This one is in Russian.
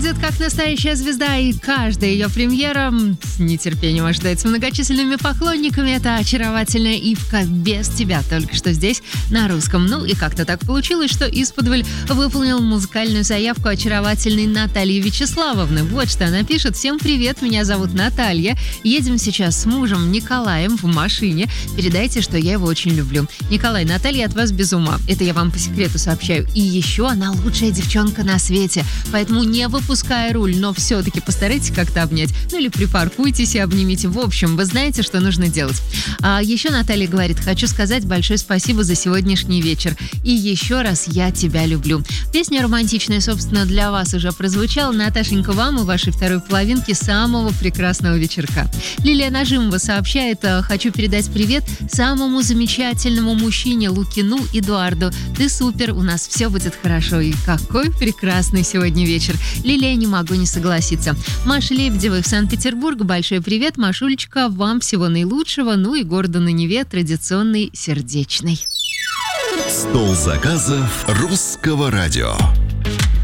Как настоящая звезда, и каждая ее премьера с нетерпением ожидается многочисленными поклонниками. Это очаровательная Ивка «Без тебя» только что здесь на русском. Ну и как-то так получилось, что исподволь выполнил музыкальную заявку очаровательной Натальи Вячеславовны. Вот что она пишет. Всем привет, меня зовут Наталья. Едем сейчас с мужем Николаем в машине. Передайте, что я его очень люблю. Николай, Наталья от вас без ума. Это я вам по секрету сообщаю. И еще она лучшая девчонка на свете. Поэтому не выпуская руль, но все-таки постарайтесь как-то обнять. Ну или припаркуйтесь и обнимите. В общем, вы знаете, что нужно делать. А еще Наталья говорит: хочу сказать большое спасибо за сегодняшний вечер. И еще раз я тебя люблю. Песня романтичная, собственно, для вас уже прозвучала. Наташенька, вам и вашей второй половинке самого прекрасного вечерка. Лилия Нажимова сообщает: хочу передать привет самому замечательному мужчине Лукину Эдуарду. Ты супер, у нас все будет хорошо. И какой прекрасный сегодня вечер. Лилия, не могу не согласиться. Маша Лебедева в Санкт-Петербург. Большой привет, Машулечка. Вам всего наилучшего. Ну и городу на Неве традиционный сердечный. Стол заказов Русского радио.